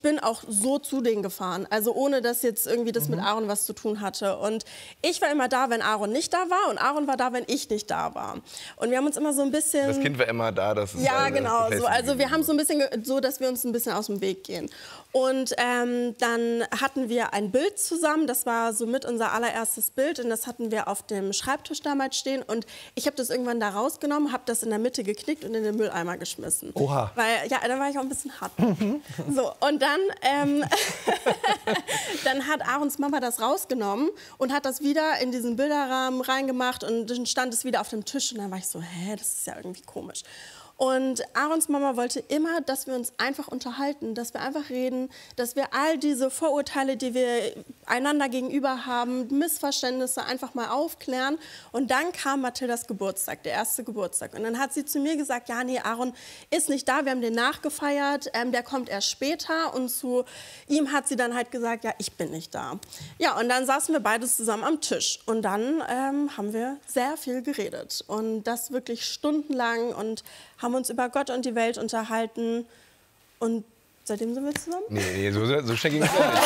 bin auch so zu denen gefahren, also ohne dass jetzt irgendwie das mit Aaron was zu tun hatte. Und ich war immer da, wenn Aaron nicht da war, und Aaron war da, wenn ich nicht da war. Und wir haben uns immer so ein bisschen... Das Kind war immer da, das ist... Ja, genau. So. Also wir haben so ein bisschen so, dass wir uns ein bisschen aus dem Weg gehen. Und dann hatten wir ein Bild zusammen, das war so mit unser allererstes Bild, und das hatten wir auf dem Schreibtisch damals stehen. Und ich habe das irgendwann da rausgenommen, habe das in der Mitte geknickt und in den Mülleimer geschmissen. Oha. Weil, ja, da war ich auch ein bisschen hart. So, und dann, dann hat Aarons Mama das rausgenommen und hat das wieder in diesen Bilderrahmen reingemacht, und dann stand es wieder auf dem Tisch. Und dann war ich so, hä, das ist ja irgendwie komisch. Und Aarons Mama wollte immer, dass wir uns einfach unterhalten, dass wir einfach reden, dass wir all diese Vorurteile, die wir einander gegenüber haben, Missverständnisse einfach mal aufklären. Und dann kam Mathildas Geburtstag, der erste Geburtstag. Und dann hat sie zu mir gesagt, ja, nee, Aaron ist nicht da, wir haben den nachgefeiert, der kommt erst später. Und zu ihm hat sie dann halt gesagt, ja, ich bin nicht da. Ja, und dann saßen wir beide zusammen am Tisch. Und dann haben wir sehr viel geredet. Und das wirklich stundenlang, und haben uns über Gott und die Welt unterhalten, und seitdem sind wir zusammen. Nee, so schnell ging es auch nicht.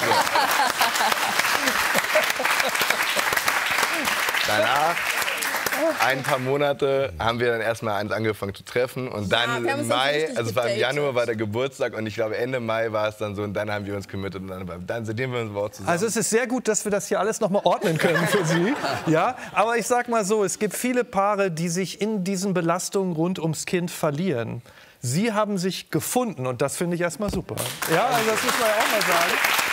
Danach, ein paar Monate, haben wir dann erstmal uns angefangen zu treffen, und dann im Mai, also es war im Januar, war der Geburtstag, und ich glaube Ende Mai war es dann so, und dann haben wir uns committed, und dann seitdem wir uns auch zusammen. Also es ist sehr gut, dass wir das hier alles noch mal ordnen können für Sie. Ja, aber ich sag mal so, es gibt viele Paare, die sich in diesen Belastungen rund ums Kind verlieren. Sie haben sich gefunden, und das finde ich erstmal super. Ja, also das muss man ja auch mal sagen.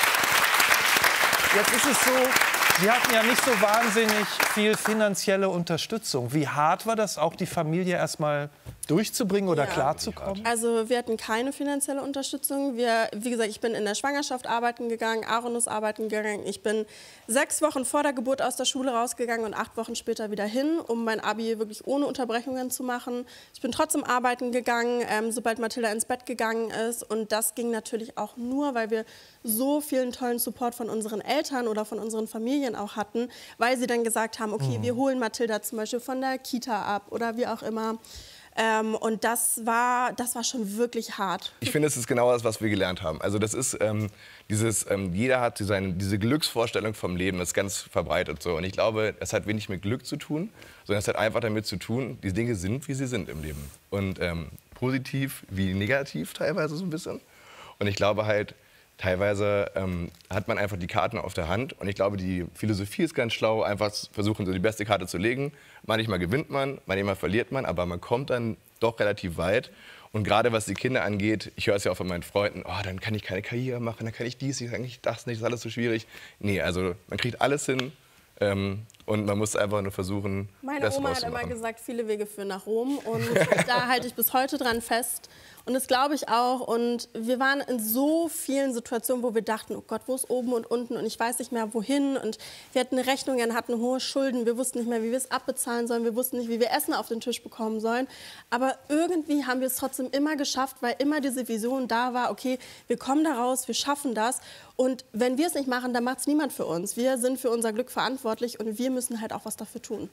Jetzt ist es so, Sie hatten ja nicht so wahnsinnig viel finanzielle Unterstützung. Wie hart war das, auch die Familie erstmal durchzubringen oder klarzukommen? Also wir hatten keine finanzielle Unterstützung. Wie gesagt, ich bin in der Schwangerschaft arbeiten gegangen, Aaron ist arbeiten gegangen. Ich bin 6 Wochen vor der Geburt aus der Schule rausgegangen und 8 Wochen später wieder hin, um mein Abi wirklich ohne Unterbrechungen zu machen. Ich bin trotzdem arbeiten gegangen, sobald Mathilda ins Bett gegangen ist. Und das ging natürlich auch nur, weil wir so vielen tollen Support von unseren Eltern oder von unseren Familien auch hatten, weil sie dann gesagt haben, okay, wir holen Mathilda zum Beispiel von der Kita ab oder wie auch immer. Und das war schon wirklich hart. Ich finde, es ist genau das, was wir gelernt haben. Also das ist jeder hat diese Glücksvorstellung vom Leben, das ist ganz verbreitet so. Und ich glaube, es hat wenig mit Glück zu tun, sondern es hat einfach damit zu tun, die Dinge sind, wie sie sind im Leben. Und positiv wie negativ teilweise so ein bisschen. Und ich glaube halt, teilweise hat man einfach die Karten auf der Hand, und ich glaube, die Philosophie ist ganz schlau, einfach versuchen, so die beste Karte zu legen. Manchmal gewinnt man, manchmal verliert man, aber man kommt dann doch relativ weit. Und gerade was die Kinder angeht, ich höre es ja auch von meinen Freunden, oh, dann kann ich keine Karriere machen, dann kann ich dies nicht, dann kann ich das nicht, das ist alles so schwierig. Nee, also man kriegt alles hin, und man muss einfach nur versuchen, meine Oma hat immer gesagt, viele Wege führen nach Rom, und da halte ich bis heute dran fest. Und das glaube ich auch. Und wir waren in so vielen Situationen, wo wir dachten, oh Gott, wo ist oben und unten? Und ich weiß nicht mehr, wohin. Und wir hatten Rechnungen, hatten hohe Schulden. Wir wussten nicht mehr, wie wir es abbezahlen sollen. Wir wussten nicht, wie wir Essen auf den Tisch bekommen sollen. Aber irgendwie haben wir es trotzdem immer geschafft, weil immer diese Vision da war, okay, wir kommen da raus, wir schaffen das. Und wenn wir es nicht machen, dann macht es niemand für uns. Wir sind für unser Glück verantwortlich, und wir müssen halt auch was dafür tun.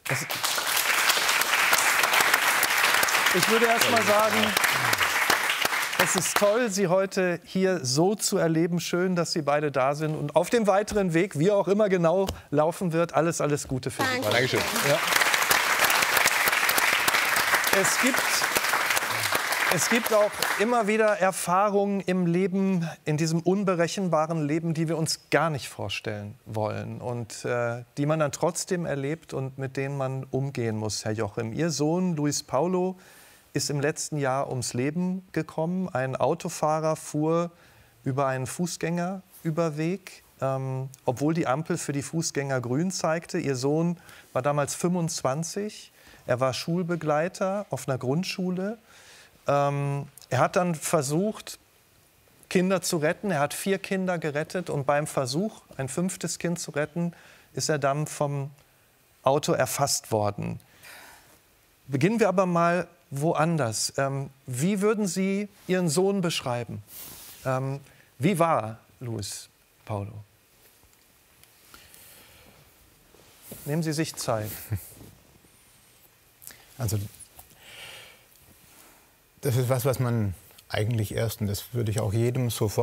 Ich würde erst mal sagen, es ist toll, Sie heute hier so zu erleben. Schön, dass Sie beide da sind. Und auf dem weiteren Weg, wie auch immer genau laufen wird, alles Gute für Sie. Dankeschön. Ja. Es gibt auch immer wieder Erfahrungen im Leben, in diesem unberechenbaren Leben, die wir uns gar nicht vorstellen wollen und die man dann trotzdem erlebt und mit denen man umgehen muss, Herr Jochim. Ihr Sohn Luis Paulo ist im letzten Jahr ums Leben gekommen. Ein Autofahrer fuhr über einen Fußgängerüberweg, obwohl die Ampel für die Fußgänger grün zeigte. Ihr Sohn war damals 25. Er war Schulbegleiter auf einer Grundschule. Er hat dann versucht, Kinder zu retten. Er hat 4 Kinder gerettet. Und beim Versuch, ein 5. Kind zu retten, ist er dann vom Auto erfasst worden. Beginnen wir aber mal woanders. Wie würden Sie Ihren Sohn beschreiben? Wie war Luis Paulo? Nehmen Sie sich Zeit. Also, das ist was man eigentlich erst, und das würde ich auch jedem sofort